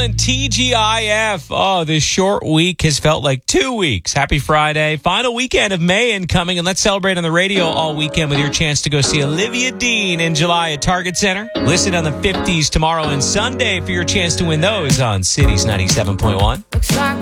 everyone. TGIF. Oh, this short week has felt like 2 weeks. Happy Friday. Final weekend of May incoming, and let's celebrate on the radio all weekend with your chance to go see Olivia Dean in July at Target Center. Listen on the 50s tomorrow and Sunday for your chance to win those on Cities 97.1.